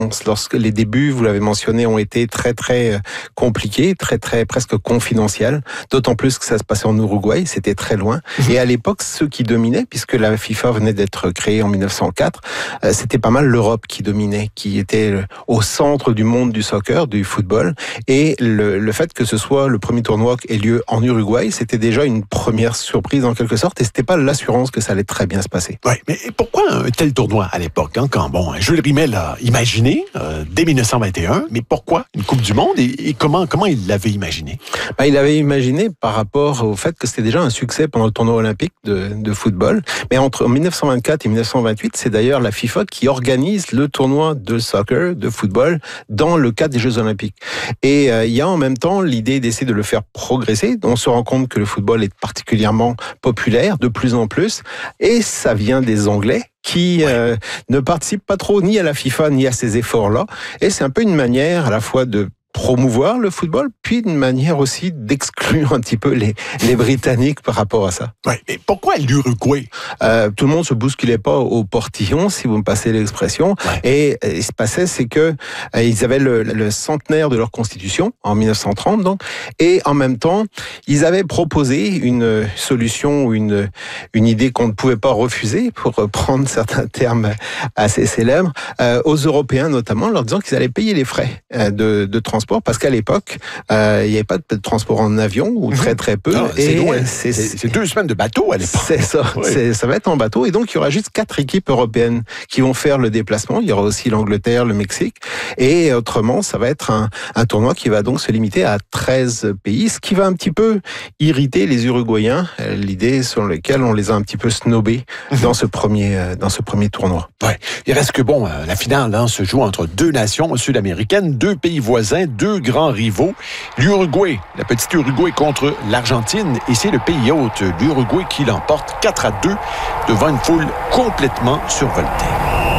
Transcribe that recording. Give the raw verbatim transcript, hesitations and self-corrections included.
lorsque les débuts, vous l'avez mentionné, ont été très très compliqués, très très presque confidentiels, d'autant plus que ça se passait en Uruguay, c'était très loin. Et à l'époque, ceux qui dominaient, puisque la FIFA venait d'être créée en mille neuf cent quatre, euh, c'était pas mal l'Europe qui dominait, qui était au centre du monde du soccer, du football. Et le, le fait que ce soit le premier tournoi qui ait lieu en Uruguay, c'était déjà une première surprise en quelque sorte, et c'était pas l'assurance que ça allait très bien se passer. Oui, mais pourquoi un tel tournoi à l'époque, hein, quand bon, Jules Rimet l'a imaginé euh, dès mille neuf cent vingt et un, mais pourquoi une Coupe du Monde et, et comment comment il l'avait imaginé? Ben, il l'avait imaginé par rapport au fait que c'était déjà un succès pendant le tournoi olympique de, de football. Mais entre mille neuf cent vingt-quatre et mille neuf cent vingt-huit, c'est d'ailleurs la FIFA qui organise le tournoi de soccer, de football, dans le cadre des Jeux olympiques. Et euh, il y a en même temps l'idée d'essayer de le faire progresser. On se rend compte que le football est particulièrement populaire, de plus en plus, et ça vient des Anglais, qui euh, ne participent pas trop ni à la FIFA ni à ces efforts-là. Et c'est un peu une manière à la fois de promouvoir le football, puis une manière aussi d'exclure un petit peu les, les Britanniques par rapport à ça. Oui, mais pourquoi l'Uruguay? Euh, tout le monde se bousculait pas au portillon, si vous me passez l'expression. Ouais. Et euh, il se passait, c'est que euh, ils avaient le, le centenaire de leur constitution, en mille neuf cent trente donc, et en même temps, ils avaient proposé une solution ou une, une idée qu'on ne pouvait pas refuser, pour reprendre certains termes assez célèbres, euh, aux Européens notamment, leur disant qu'ils allaient payer les frais euh, de, de transport, parce qu'à l'époque, euh, il n'y avait pas de transport en avion, ou très très peu. Non, c'est, et loin. C'est, c'est, c'est deux semaines de bateau à l'époque. C'est ça, oui. c'est, ça va être en bateau. Et donc, il y aura juste quatre équipes européennes qui vont faire le déplacement. Il y aura aussi l'Angleterre, le Mexique. Et autrement, ça va être un, un tournoi qui va donc se limiter à treize pays, ce qui va un petit peu irriter les Uruguayens, l'idée sur laquelle on les a un petit peu snobés dans ce premier, dans ce premier tournoi. Ouais. Il reste que, bon, la finale hein, se joue entre deux nations sud-américaines, deux pays voisins, deux grands rivaux. L'Uruguay, la petite Uruguay contre l'Argentine, et c'est le pays hôte, l'Uruguay, qui l'emporte quatre à deux devant une foule complètement survoltée.